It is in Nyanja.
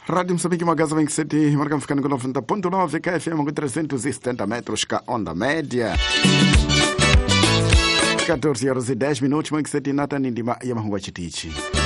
Rádio Moçambique, Magaza 27, marca ficando com 90.9 KFM com 370 metros cá onda média. 14 horas e 10 minutos, Mangue Seti Nata Nindima Yamahunga Chitichi.